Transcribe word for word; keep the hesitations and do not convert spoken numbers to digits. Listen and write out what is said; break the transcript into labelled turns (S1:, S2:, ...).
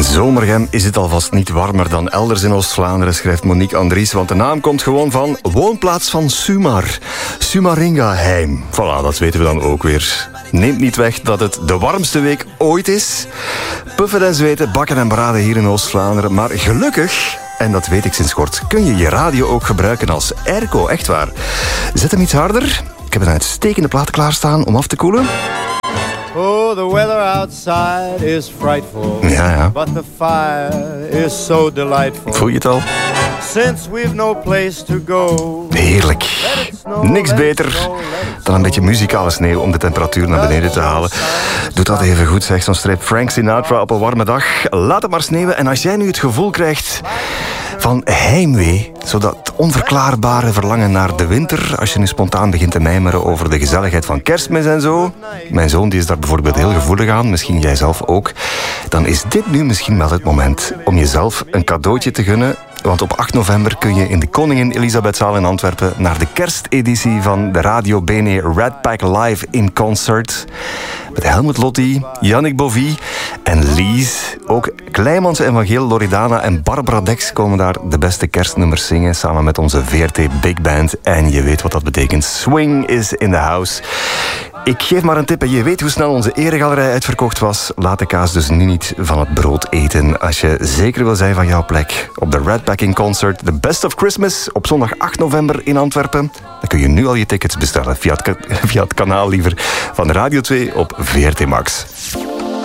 S1: In Zomergem is het alvast niet warmer dan elders in Oost-Vlaanderen, schrijft Monique Andries, want de naam komt gewoon van woonplaats van Sumar. Sumaringa-heim. Voilà, dat weten we dan ook weer. Neemt niet weg dat het de warmste week ooit is. Puffen en zweten, bakken en braden hier in Oost-Vlaanderen. Maar gelukkig, en dat weet ik sinds kort, kun je je radio ook gebruiken als airco. Echt waar. Zet hem iets harder. Ik heb een uitstekende plaat klaarstaan om af te koelen.
S2: Oh, the weather outside is frightful.
S1: Ja, ja.
S2: But the fire is so delightful.
S1: Voel je het al?
S2: Since we've no place to go.
S1: Heerlijk. Niks beter dan een beetje muzikale sneeuw om de temperatuur naar beneden te halen. Doet dat even goed, zegt zo'n streep Frank Sinatra op een warme dag. Laat het maar sneeuwen. En als jij nu het gevoel krijgt van heimwee, zodat onverklaarbare verlangen naar de winter, als je nu spontaan begint te mijmeren over de gezelligheid van Kerstmis en zo, mijn zoon die is daar bijvoorbeeld heel gevoelig aan, misschien jij zelf ook, dan is dit nu misschien wel het moment om jezelf een cadeautje te gunnen. Want op acht november kun je in de Koningin Elisabethzaal in Antwerpen naar de kersteditie van de Radio Bene Red Pack Live in Concert. Met Helmut Lotti, Yannick Bovie en Lies. Ook Kleimans en Van Geel, Loredana en Barbara Dex komen daar de beste kerstnummers zingen samen met onze V R T Big Band. En je weet wat dat betekent. Swing is in the house. Ik geef maar een tip en je weet hoe snel onze eregalerij uitverkocht was. Laat de kaas dus nu niet van het brood eten. Als je zeker wil zijn van jouw plek op de Red Packing Concert, The Best of Christmas, op zondag acht november in Antwerpen, dan kun je nu al je tickets bestellen via het, via het kanaal liever van Radio twee op V R T Max.